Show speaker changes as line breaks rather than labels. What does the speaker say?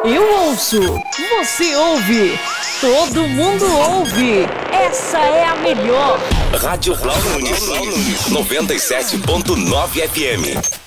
Eu ouço, você ouve, todo mundo ouve. Essa é a melhor.
Rádio Blau Nunes, 97.9 FM.